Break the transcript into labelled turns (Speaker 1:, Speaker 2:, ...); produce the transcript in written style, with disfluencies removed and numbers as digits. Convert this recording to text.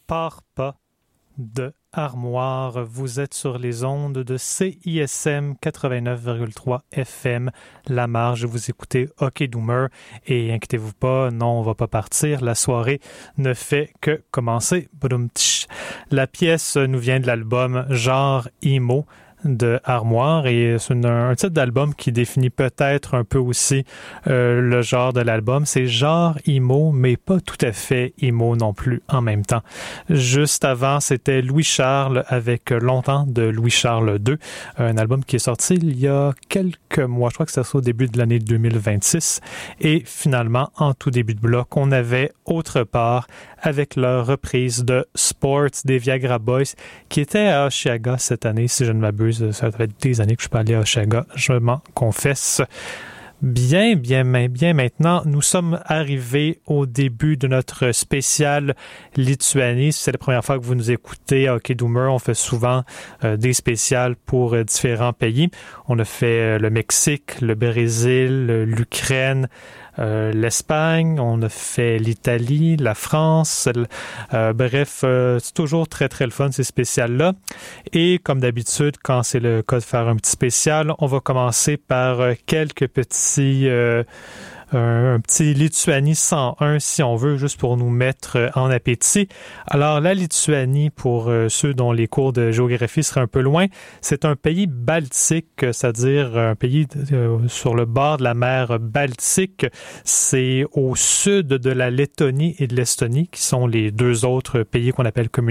Speaker 1: Pars pas de Armoire. Vous êtes sur les ondes de CISM 89,3 FM La Marge. Vous écoutez Hockey Doomer et inquiétez-vous pas, non, on va pas partir. La soirée ne fait que commencer. La pièce nous vient de l'album Genre Emo de Armoire et c'est un titre d'album qui définit peut-être un peu aussi le genre de l'album. C'est genre emo, mais pas tout à fait emo non plus en même temps. Juste avant, c'était Louis Charles avec Longtemps de Louis Charles II, un album qui est sorti il y a quelques mois, je crois que c'est au début de l'année 2026. Et finalement, en tout début de bloc, on avait Autre part avec leur reprise de Sports des Viagra Boys qui était à Osheaga cette année, si je ne m'abuse. Ça fait des années que je suis pas allé à Osheaga, je m'en confesse. Bien maintenant, nous sommes arrivés au début de notre spécial Lituanie. Si c'est la première fois que vous nous écoutez à Hockey Doomer, on fait souvent des spéciales pour différents pays. On a fait le Mexique, le Brésil, l'Ukraine, l'Espagne, on a fait l'Italie, la France, bref, c'est toujours très le fun ces spéciales-là. Et comme d'habitude, quand c'est le cas de faire un petit spécial, on va commencer par quelques petits un petit Lituanie 101 si on veut, juste pour nous mettre en appétit. Alors la Lituanie, pour ceux dont les cours de géographie seraient un peu loin, c'est un pays baltique, c'est-à-dire un pays sur le bord de la mer Baltique. C'est au sud de la Lettonie et de l'Estonie, qui sont les deux autres pays qu'on appelle communément